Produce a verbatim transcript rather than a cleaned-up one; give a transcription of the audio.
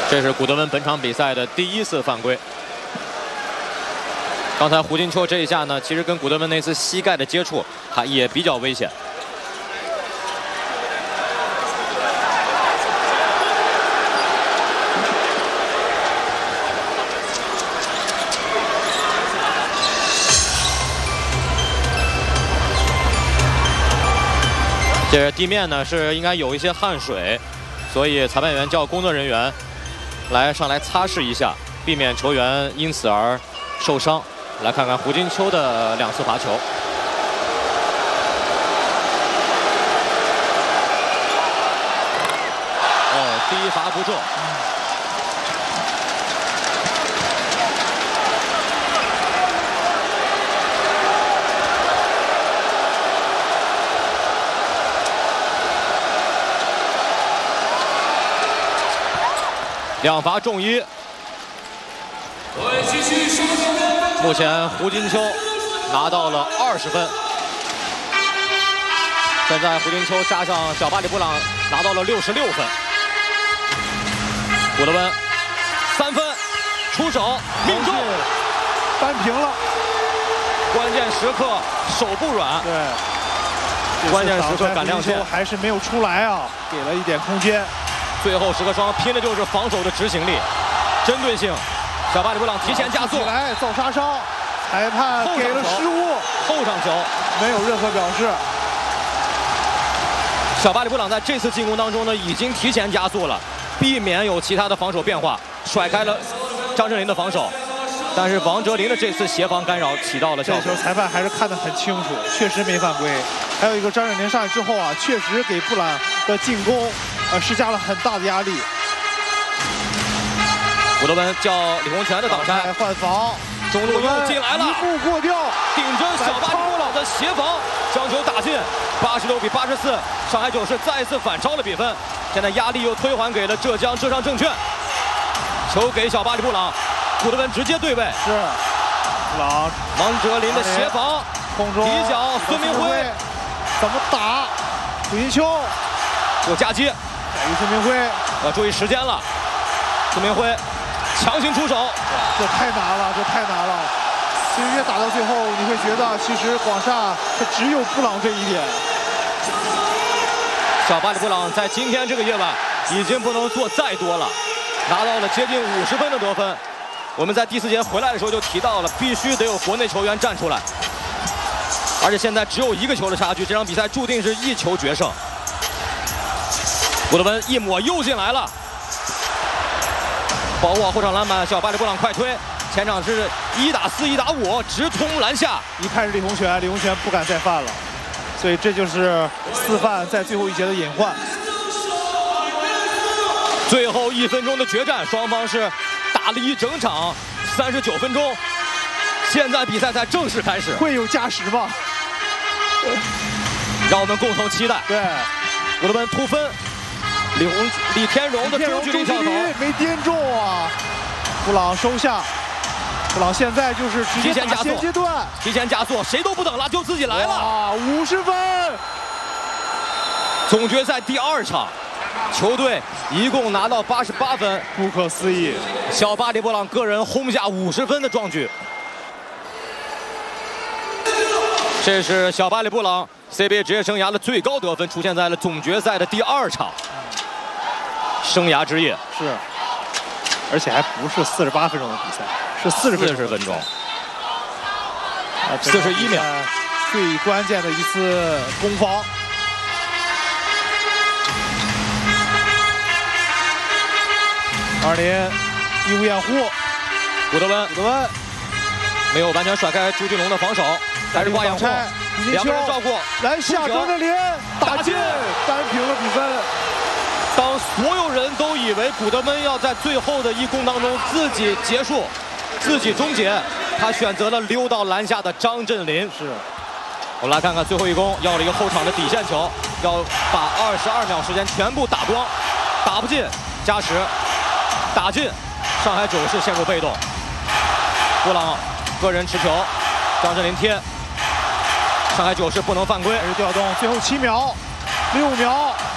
这是古德温本场比赛的第一次犯规。刚才胡金秋这一下呢，其实跟古德温那次膝盖的接触，他也比较危险。这地面呢是应该有一些汗水，所以裁判员叫工作人员来上来擦拭一下，避免球员因此而受伤。来看看胡金秋的两次罚球。哦，第一罚不中。两罚中一。目前胡金秋拿到了二十分，现在胡金秋加上小巴里布朗拿到了六十六分。古德温三分出手命中， 扳平了。 关键时刻手不软， 对， 关键时刻赶亮线， 还是没有出来啊，给了一点空间。 最后时刻双方拼的就是防守的执行力、针对性。小巴里布朗提前加速， 来造杀伤，裁判给了失误， 后上球没有任何表示。 小巴里布朗在这次进攻当中呢，已经提前加速了，避免有其他的防守变化，甩开了张镇麟的防守。但是王哲林的这次协防干扰起到了效果。 这球裁判还是看得很清楚，确实没犯规。还有一个张镇麟上来之后啊，确实给布朗的进攻呃施加了很大的压力。 古德温叫李洪权的挡拆换防， 中路又进来了， 一步过掉， 顶着小巴里布朗的协防，将球打进，八十六比八十四，上海九世再次反超了比分。现在压力又推还给了浙江浙商证券，球给小巴里布朗，古德温直接对位， 是布朗王哲林的协防， 空中底角孙明辉怎么打？胡金秋有夹击， 给孙明辉， 要注意时间了，孙明辉。强行出手， 这太难了，这太难了。其实越打到最后，你会觉得其实广厦它只有布朗这一点。 小巴里布朗在今天这个夜晚已经不能做再多了，拿到了接近五十分的得分。我们在第四节回来的时候就提到了，必须得有国内球员站出来，而且现在只有一个球的差距，这场比赛注定是一球决胜。古德温一抹又进来了。保护好后场篮板，小巴里布朗快推，前场是一打四一打五，直通篮下。 一看是李洪权，李洪权不敢再犯了，所以这就是四犯在最后一节的隐患。 最后一分钟的决战，双方是打了一整场，三十九分钟。现在比赛才正式开始， 会有加时吗？ 让我们共同期待。 对， 古德温突分。李洪李天荣的中距离跳投没颠中啊！布朗收下，布朗现在就是直接打先阶段， 提前加速，谁都不等了，就自己来了。 啊，五十分！ 总决赛第二场，球队一共拿到八十八分， 不可思议！ 小巴里布朗个人轰下五十分的壮举。这是小巴里布朗 C B A 职业生涯的最高得分，出现在了总决赛的第二场。生涯之夜是，而且还不是四十八分钟的比赛，是四十分钟， 四十一秒， 最关键的一次攻防。二连义无掩护， 古德温， 古德温没有完全甩开朱俊龙的防守，还是挂掩护，两个人照顾， 篮下张镇麟打进，扳平了比分。 当所有人都以为古德温要在最后的一攻当中自己结束、自己终结，他选择了溜到篮下的张镇麟。 是， 我们来看看最后一攻，要了一个后场的底线球，要把二十二秒时间全部打光，打不进加时，打进，上海九世陷入被动。布朗个人持球，张镇麟贴，上海九世不能犯规。 还是调动，最后七秒、六秒。